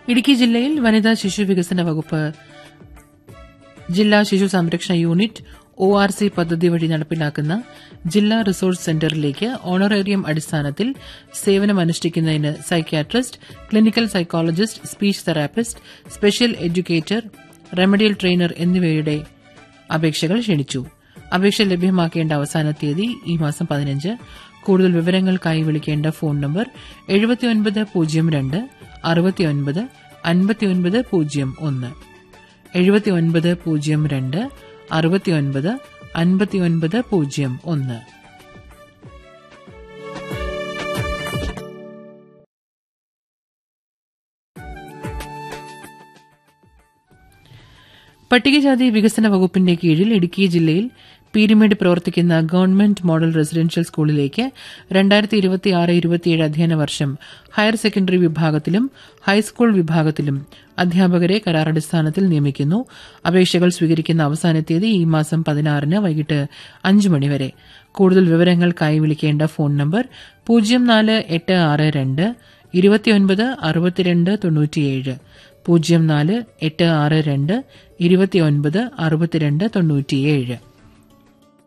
ഇടുക്കി ജില്ലയിൽ വനിതാ ശിശു വികസന വകുപ്പ് ജില്ലാ ശിശു സംരക്ഷണ യൂണിറ്റ് ORC പദ്ധതി വഴി നടപ്പിലാക്കുന്ന ജില്ലാ റിസോഴ്സ് സെന്ററിലേക്ക് ഓണറേറിയം അടിസ്ഥാനത്തിൽ സേവനമനുഷ്ഠിക്കുന്നതിന് psychiatrist, clinical psychologist, speech therapist, special educator, remedial trainer എന്നിവയുടെ അപേക്ഷകൾ ക്ഷണിച്ചു. അപേക്ഷ ലഭ്യമാക്കേണ്ട അവസാന തീയതി ഈ മാസം 15. കൂടുതൽ വിവരങ്ങൾക്കായി വിളിക്കേണ്ട ഫോൺ നമ്പർ 7902 69 5901 7902 69 5901. പട്ടികജാതി വികസന വകുപ്പിന്റെ കീഴിൽ ഇടുക്കി ജില്ലയിൽ പീരുമേട് പ്രവർത്തിക്കുന്ന ഗവൺമെന്റ് മോഡൽ റെസിഡൻഷ്യൽ സ്കൂളിലേക്ക് 2026-27 അധ്യയന വർഷം ഹയർ സെക്കൻഡറി വിഭാഗത്തിലും ഹൈസ്കൂൾ വിഭാഗത്തിലും അധ്യാപകരെ കരാറടിസ്ഥാനത്തിൽ നിയമിക്കുന്നു. അപേക്ഷകൾ സ്വീകരിക്കുന്ന അവസാന തീയതി ഈ മാസം 16 വൈകിട്ട് 5 മണിവരെ. കൂടുതൽ വിവരങ്ങൾക്കായി വിളിക്കേണ്ട ഫോൺ നമ്പർ 0486 29 62 97 0486 29 62 97.